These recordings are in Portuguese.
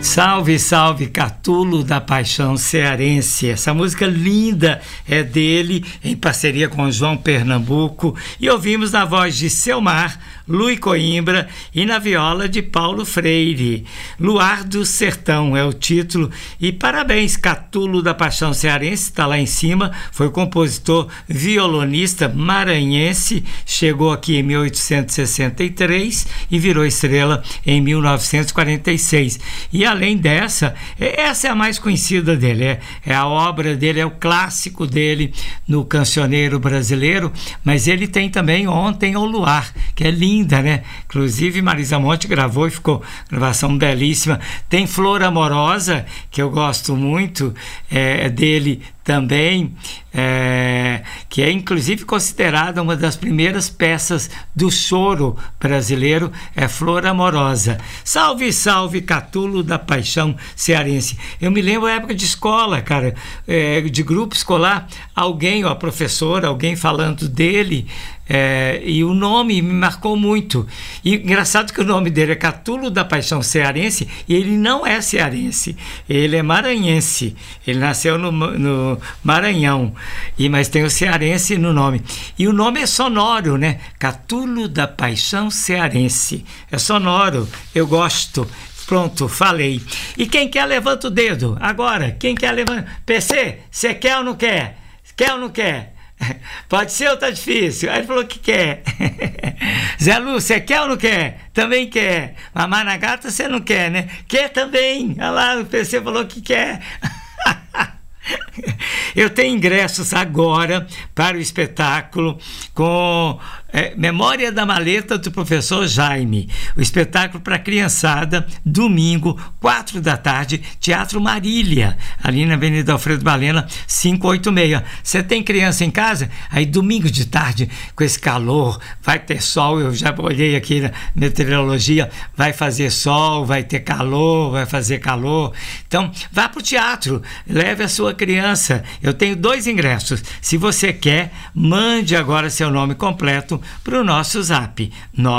Salve, salve, Catulo da Paixão Cearense. Essa música linda é dele, em parceria com João Pernambuco, e ouvimos na voz de Selmar, Lui Coimbra e na viola de Paulo Freire. Luar do Sertão é o título, e parabéns, Catulo da Paixão Cearense, está lá em cima, foi compositor violonista maranhense, chegou aqui em 1863 e virou estrela em 1946. E além dessa, essa é a mais conhecida dele, é a obra dele, é o clássico dele no cancioneiro brasileiro, mas ele tem também Ontem ao Luar, que é linda, né? Inclusive Marisa Monte gravou e ficou gravação belíssima. Tem Flor Amorosa, que eu gosto muito, dele também, que é inclusive considerada uma das primeiras peças do choro brasileiro, é Flor Amorosa. Salve, salve, Catulo da Paixão Cearense. Eu me lembro da época de escola, cara, de grupo escolar, alguém, a professora, alguém falando dele, e o nome me marcou muito. E engraçado que o nome dele é Catulo da Paixão Cearense, e ele não é cearense, ele é maranhense. Ele nasceu no Maranhão, mas tem o cearense no nome. E o nome é sonoro, né? Catulo da Paixão Cearense. É sonoro, eu gosto. Pronto, falei. E quem quer, levanta o dedo. Agora, quem quer, levanta. PC, você quer ou não quer? Quer ou não quer? Pode ser ou tá difícil? Aí ele falou que quer. Zé Lu, você quer ou não quer? Também quer. Mamar na gata você não quer, né? Quer também. Olha lá, o PC falou que quer. Eu tenho ingressos agora para o espetáculo com Memória da Maleta do Professor Jaime. O espetáculo para criançada, domingo, 4 da tarde, Teatro Marília, ali na Avenida Alfredo Balena, 586. Você tem criança em casa? Aí domingo de tarde, com esse calor, vai ter sol, eu já olhei aqui na meteorologia, vai fazer sol, vai ter calor, vai fazer calor. Então, vá para o teatro, leve a sua criança. Eu tenho 2 ingressos. Se você quer, mande agora seu nome completo para o nosso zap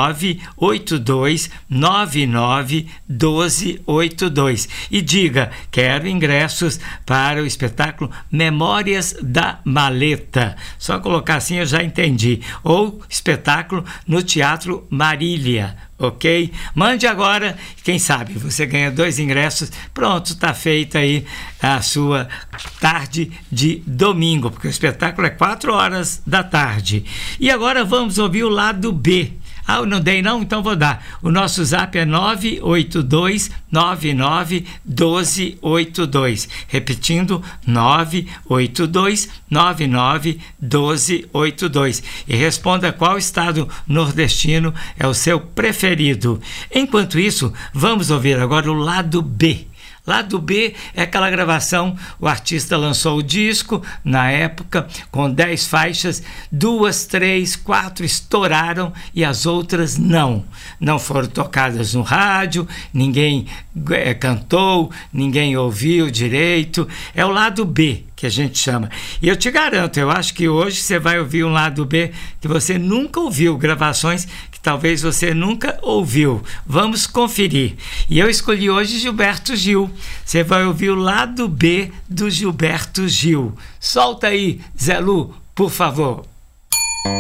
982991282 e diga: quero ingressos para o espetáculo Memórias da Maleta. Só colocar assim eu já entendi. Ou espetáculo no Teatro Marília. Ok? Mande agora, quem sabe você ganha 2 ingressos. Pronto, está feita aí a sua tarde de domingo, porque o espetáculo é 4 horas da tarde. E agora vamos ouvir o lado B. Ah, eu não dei não? Então vou dar. O nosso zap é 982991282. Repetindo, 982991282. E responda qual estado nordestino é o seu preferido. Enquanto isso, vamos ouvir agora o lado B. Lado B é aquela gravação, o artista lançou o disco, na época, com 10 faixas, 2, 3, 4 estouraram e as outras não foram tocadas no rádio, ninguém cantou, ninguém ouviu direito. É o lado B que a gente chama. E eu te garanto, eu acho que hoje você vai ouvir um lado B que você nunca ouviu, gravações que talvez você nunca ouviu. Vamos conferir. E eu escolhi hoje Gilberto Gil. Você vai ouvir o lado B do Gilberto Gil. Solta aí, Zé Lu, por favor.